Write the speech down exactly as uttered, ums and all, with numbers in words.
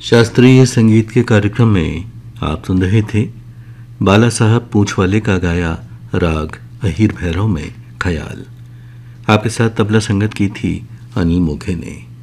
शास्त्रीय संगीत के कार्यक्रम में आप सुन रहे थे बाला साहब पूंछवाले का गाया राग अहीर भैरव में ख्याल। आपके साथ तबला संगत की थी अनिल मोघे ने।